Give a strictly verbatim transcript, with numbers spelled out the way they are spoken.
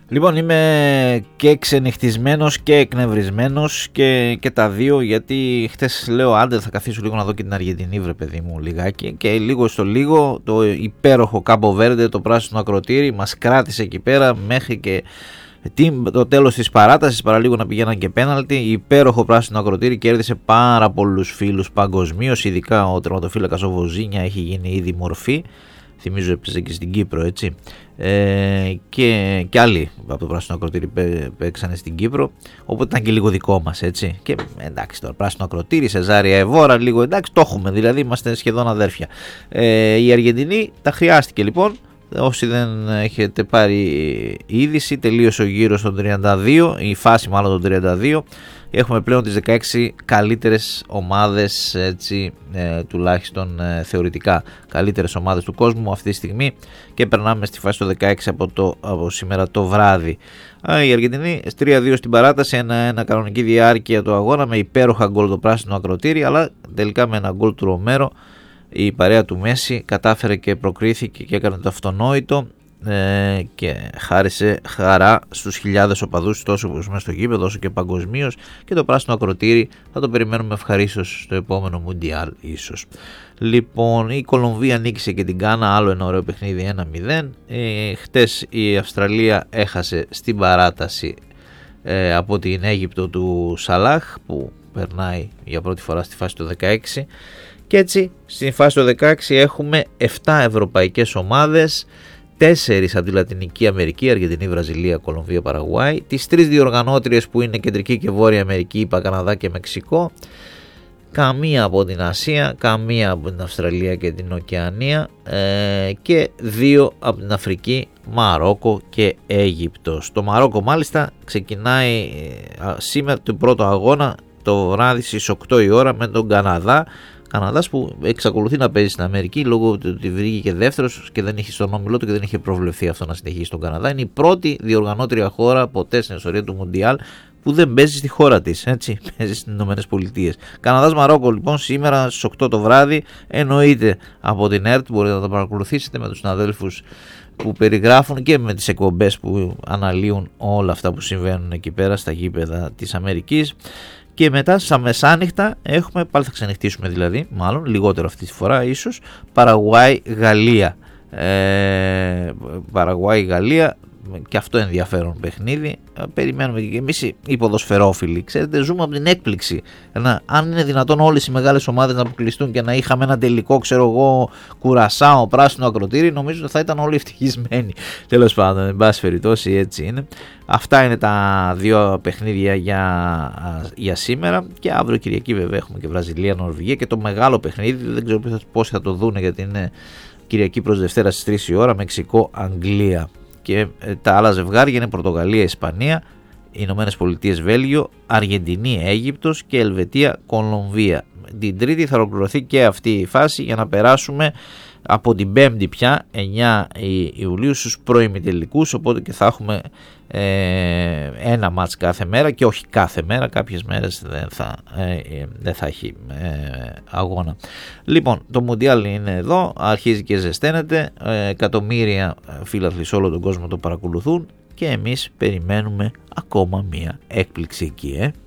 Λοιπόν, είμαι και ξενυχτισμένος και εκνευρισμένος και, και τα δύο, γιατί χτες λέω άντε θα καθίσω λίγο να δω και την Αργεντινή, βρε παιδί μου, λιγάκι, και λίγο στο λίγο το υπέροχο Κάμπο Βέρντε, το πράσινο ακροτήρι, μας κράτησε εκεί πέρα μέχρι και το τέλος της παράτασης, παραλίγο να πηγαίναν και πέναλτι. Υπέροχο πράσινο ακροτήρι, κέρδισε πάρα πολλούς φίλους παγκοσμίως, ειδικά ο τερματοφύλακας ο Βοζίνια έχει γίνει ήδη μορφή. Θυμίζω έπαιζε και στην Κύπρο, έτσι. Ε, και, και άλλοι από το πράσινο ακροτήρι παίξανε στην Κύπρο. Οπότε ήταν και λίγο δικό μας, έτσι. Και εντάξει, τώρα πράσινο ακροτήρι, Σεζάρια Εβόρα, λίγο εντάξει, το έχουμε. Δηλαδή είμαστε σχεδόν αδέρφια. Ε, η Αργεντινή τα χρειάστηκε λοιπόν. Όσοι δεν έχετε πάρει είδηση, τελείωσε ο γύρος των τριάντα δύο, η φάση μάλλον των τριάντα δύο. Έχουμε πλέον τις δεκαέξι καλύτερες ομάδες, έτσι, ε, τουλάχιστον ε, θεωρητικά καλύτερες ομάδες του κόσμου αυτή τη στιγμή, και περνάμε στη φάση των δεκαέξι από, το, από σήμερα το βράδυ. Α, η Αργεντινή τρία δύο στην παράταση, ένα, ένα κανονική διάρκεια του αγώνα με υπέροχα γκολ το πράσινο ακροτήρι, αλλά τελικά με ένα γκολ του Ρομέρο η παρέα του Μέση κατάφερε και προκρίθηκε και έκανε το αυτονόητο, ε, και χάρισε χαρά στους χιλιάδες οπαδούς τόσο μέσα στο γήπεδο όσο και παγκοσμίως, και το πράσινο ακροτήρι θα το περιμένουμε ευχαρίστως στο επόμενο Μουντιάλ ίσως. Λοιπόν, η Κολομβία νίκησε και την Γκάνα, άλλο ένα ωραίο παιχνίδι, ένα μηδέν. Ε, χτες η Αυστραλία έχασε στην παράταση ε, από την Αίγυπτο του Σαλάχ, που περνάει για πρώτη φορά στη φάση του δεκαέξι. Και έτσι στη φάση του δεκαέξι έχουμε επτά ευρωπαϊκές ομάδες, τέσσερις από τη Λατινική Αμερική, Αργεντινή, Βραζιλία, Κολομβία, Παραγουάη, τις τρεις διοργανώτριες που είναι Κεντρική και Βόρεια Αμερική, είπα, Καναδά και Μεξικό, καμία από την Ασία, καμία από την Αυστραλία και την Οκεανία, ε, και δύο από την Αφρική, Μαρόκο και Αίγυπτος. Το Μαρόκο μάλιστα ξεκινάει ε, σήμερα τον πρώτο αγώνα το βράδυ στις οκτώ η ώρα με τον Καναδά. Καναδάς που εξακολουθεί να παίζει στην Αμερική λόγω του ότι βγήκε δεύτερος και δεν είχε στον όμιλό του και δεν είχε προβλεφθεί αυτό να συνεχίσει στον Καναδά. Είναι η πρώτη διοργανώτρια χώρα ποτέ στην ιστορία του Μουντιάλ που δεν παίζει στη χώρα της, έτσι, παίζει στις Ηνωμένες Πολιτείες. Καναδάς Μαρόκο λοιπόν σήμερα στις οκτώ το βράδυ, εννοείται από την ΕΡΤ, μπορείτε να τα παρακολουθήσετε με τους συναδέλφους που περιγράφουν και με τις εκπομπές που αναλύουν όλα αυτά που συμβαίνουν εκεί πέρα στα γήπεδα της Αμερικής. Και μετά στα μεσάνυχτα έχουμε, πάλι θα ξενυχτήσουμε δηλαδή, μάλλον λιγότερο αυτή τη φορά ίσως, Παραγουάη-Γαλλία. Ε, Παραγουάη-Γαλλία, και αυτό ενδιαφέρον παιχνίδι. Περιμένουμε και εμείς οι ποδοσφαιρόφιλοι, ξέρετε, ζούμε από την έκπληξη. Να, αν είναι δυνατόν όλες οι μεγάλες ομάδες να αποκλειστούν και να είχαμε ένα τελικό, ξέρω εγώ, Κουρασάο, πράσινο ακροτήρι, νομίζω ότι θα ήταν όλοι ευτυχισμένοι. Τέλος πάντων, εν πάση περιπτώσει, έτσι είναι. Αυτά είναι τα δύο παιχνίδια για, για σήμερα. Και αύριο Κυριακή βέβαια έχουμε και Βραζιλία-Νορβηγία και το μεγάλο παιχνίδι, δεν ξέρω πόσοι θα το δούνε γιατί είναι Κυριακή προς Δευτέρα στις τρεις η ώρα, Μεξικό-Αγγλία. Και τα άλλα ζευγάρια είναι Πορτογαλία-Ισπανία, Ηνωμένες Πολιτείες Βέλγιο, Αργεντινή-Αίγυπτος και Ελβετία-Κολομβία. Την Τρίτη θα ολοκληρωθεί και αυτή η φάση για να περάσουμε από την Πέμπτη πια εννιά Ιουλίου στους προημιτελικούς, οπότε και θα έχουμε ε, ένα μάτς κάθε μέρα, και όχι κάθε μέρα, κάποιες μέρες δεν θα, ε, δεν θα έχει ε, αγώνα. Λοιπόν, το Μουντιάλ είναι εδώ, αρχίζει και ζεσταίνεται, ε, εκατομμύρια φίλαθλοι σε όλο τον κόσμο το παρακολουθούν και εμείς περιμένουμε ακόμα μία έκπληξη εκεί, ε.